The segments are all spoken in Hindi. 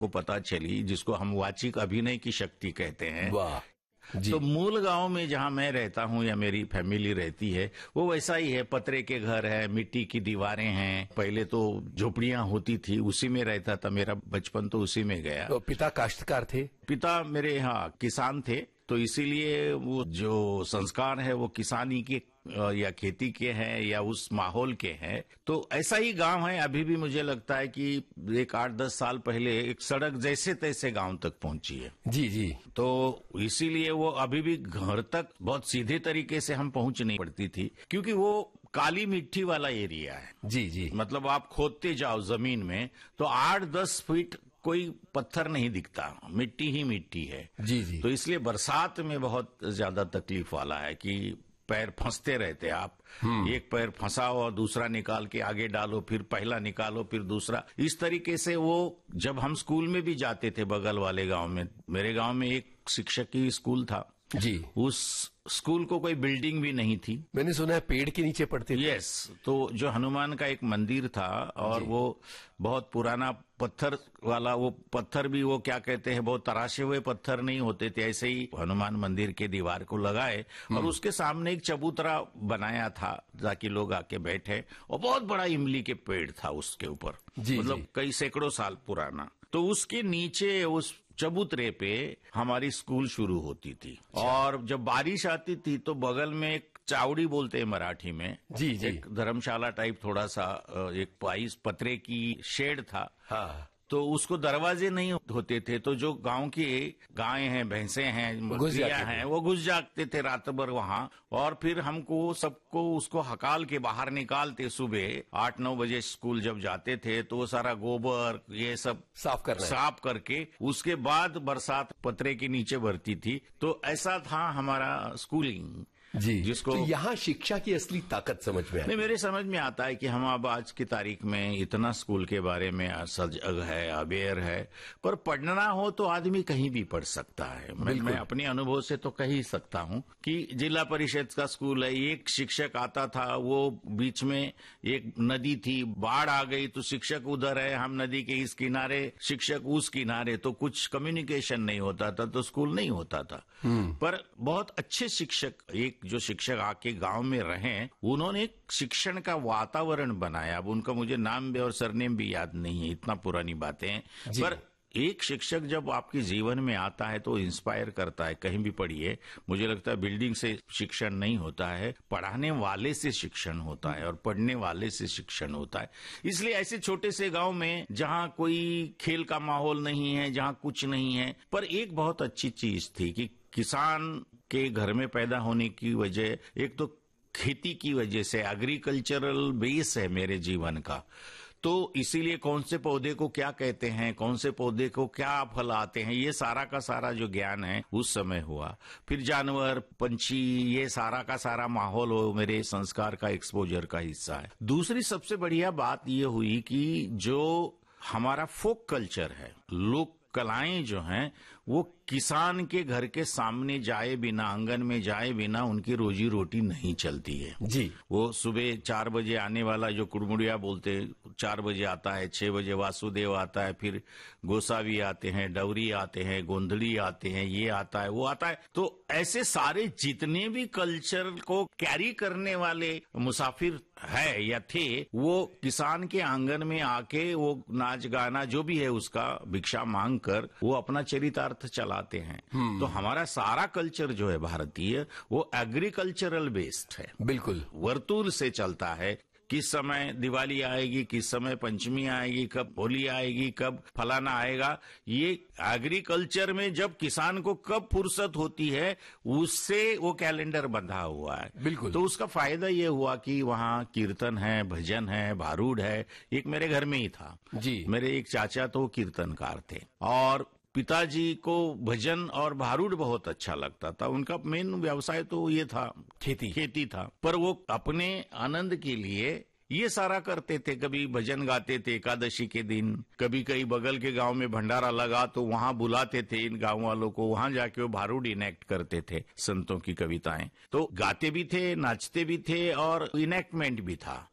को पता चली, जिसको हम वाचिक अभिनय की शक्ति कहते हैं। वाह जी। तो मूल गांव में जहां मैं रहता हूं या मेरी फैमिली रहती है वो वैसा ही है, पतरे के घर है, मिट्टी की दीवारें हैं। पहले तो झोपड़ियां होती थी, उसी में रहता था, मेरा बचपन तो उसी में गया। तो पिता काश्तकार थे? पिता मेरे यहाँ किसान थे, तो इसीलिए वो जो संस्कार है वो किसानी के या खेती के हैं या उस माहौल के हैं। तो ऐसा ही गांव है। अभी भी मुझे लगता है कि एक 8-10 साल पहले एक सड़क जैसे तैसे गांव तक पहुंची है। जी जी। तो इसीलिए वो अभी भी घर तक बहुत सीधे तरीके से हम पहुंच नहीं पड़ती थी, क्योंकि वो काली मिट्टी वाला एरिया है। जी जी। मतलब आप खोदते जाओ जमीन में तो 8-10 फीट कोई पत्थर नहीं दिखता, मिट्टी ही मिट्टी है। जी जी। तो इसलिए बरसात में बहुत ज्यादा तकलीफ वाला है कि पैर फंसते रहते आप। एक पैर फंसाओ और दूसरा निकाल के आगे डालो, फिर पहला निकालो, फिर दूसरा। इस तरीके से वो जब हम स्कूल में भी जाते थे बगल वाले गांव में, मेरे गांव में एक शिक्षक की स्कूल था जी। उस स्कूल को कोई बिल्डिंग भी नहीं थी। मैंने सुना है पेड़ के नीचे पढ़ते थे। यस। तो जो हनुमान का एक मंदिर था और वो बहुत पुराना पत्थर वाला, वो पत्थर भी वो क्या कहते हैं, बहुत तराशे हुए पत्थर नहीं होते थे, ऐसे ही हनुमान मंदिर के दीवार को लगाए और उसके सामने एक चबूतरा बनाया था ताकि लोग आके बैठे, और बहुत बड़ा इमली के पेड़ था उसके ऊपर, मतलब कई सैकड़ों साल पुराना। तो उसके नीचे उस चबूतरे पे हमारी स्कूल शुरू होती थी। और जब बारिश आती थी तो बगल में एक चावड़ी बोलते हैं मराठी में, जी जी, एक धर्मशाला टाइप थोड़ा सा एक पाइस पतरे की शेड था। हाँ। तो उसको दरवाजे नहीं होते थे, तो जो गांव की गायें हैं, भैंसे हैं, बकरियां हैं, वो घुस जाते थे रात भर वहां। और फिर हमको सबको उसको हकाल के बाहर निकालते। सुबह 8-9 बजे स्कूल जब जाते थे तो वो सारा गोबर ये सब साफ करके उसके बाद बरसात पतरे के नीचे भरती थी। तो ऐसा था हमारा स्कूलिंग जी। जिसको तो यहाँ शिक्षा की असली ताकत समझ में नहीं, मेरे समझ में आता है कि हम अब आज की तारीख में इतना स्कूल के बारे में सजग है, अवेयर है, पर पढ़ना हो तो आदमी कहीं भी पढ़ सकता है। मैं अपने अनुभव से तो कह ही सकता हूँ कि जिला परिषद का स्कूल है, एक शिक्षक आता था, वो बीच में एक नदी थी, बाढ़ आ गई तो शिक्षक उधर है, हम नदी के इस किनारे, शिक्षक उस किनारे, तो कुछ कम्युनिकेशन नहीं होता था, तो स्कूल नहीं होता था। पर बहुत अच्छे शिक्षक, एक जो शिक्षक आके गांव में रहे, उन्होंने एक शिक्षण का वातावरण बनाया। अब उनका मुझे नाम भी और सरनेम भी याद नहीं है, इतना पुरानी बातें हैं, पर एक शिक्षक जब आपके जीवन में आता है तो इंस्पायर करता है। कहीं भी पढ़िए, मुझे लगता है बिल्डिंग से शिक्षण नहीं होता है, पढ़ाने वाले से शिक्षण होता है और पढ़ने वाले से शिक्षण होता है। इसलिए ऐसे छोटे से गांव में जहां कोई खेल का माहौल नहीं है, जहां कुछ नहीं है, पर एक बहुत अच्छी चीज थी कि किसान के घर में पैदा होने की वजह, एक तो खेती की वजह से, एग्रीकल्चरल बेस है मेरे जीवन का, तो इसीलिए कौन से पौधे को क्या कहते हैं, कौन से पौधे को क्या फल आते हैं, ये सारा का सारा जो ज्ञान है उस समय हुआ। फिर जानवर, पंछी, ये सारा का सारा माहौल हो मेरे संस्कार का, एक्सपोजर का हिस्सा है। दूसरी सबसे बढ़िया बात ये हुई कि जो हमारा फोक कल्चर है, लोक कलाएं जो हैं, वो किसान के घर के सामने जाए बिना, आंगन में जाए बिना उनकी रोजी रोटी नहीं चलती है जी। वो सुबह 4 बजे आने वाला जो कुड़मुड़िया बोलते 4 बजे आता है, 6 बजे वासुदेव आता है, फिर गोसावी आते हैं, डवरी आते हैं, गोंधली आते हैं, ये आता है, वो आता है। तो ऐसे सारे जितने भी कल्चर को कैरी करने वाले मुसाफिर है या थे, वो किसान के आंगन में आके वो नाच गाना जो भी है उसका भिक्षा मांग कर वो अपना चरितार्थ चलाते हैं। तो हमारा सारा कल्चर जो है भारतीय, वो एग्रीकल्चरल बेस्ड है, बिल्कुल वर्तुल से चलता है। किस समय दिवाली आएगी, किस समय पंचमी आएगी, कब होली आएगी, कब फलाना आएगा, ये एग्रीकल्चर में जब किसान को कब फुर्सत होती है उससे वो कैलेंडर बंधा हुआ है। बिल्कुल। तो उसका फायदा ये हुआ कि वहाँ कीर्तन है, भजन है, भारूड है। एक मेरे घर में ही था जी। मेरे एक चाचा तो कीर्तनकार थे और पिताजी को भजन और भारूड बहुत अच्छा लगता था। उनका मेन व्यवसाय तो ये था, खेती था, पर वो अपने आनंद के लिए ये सारा करते थे। कभी भजन गाते थे एकादशी के दिन, कभी कहीं बगल के गांव में भंडारा लगा तो वहां बुलाते थे इन गांव वालों को, वहां जाके वो भारूड इनेक्ट करते थे, संतों की कविताएं। तो गाते भी थे, नाचते भी थे और इनेक्टमेंट भी था।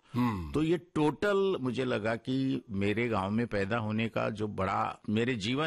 तो ये टोटल मुझे लगा कि मेरे गांव में पैदा होने का जो बड़ा मेरे जीवन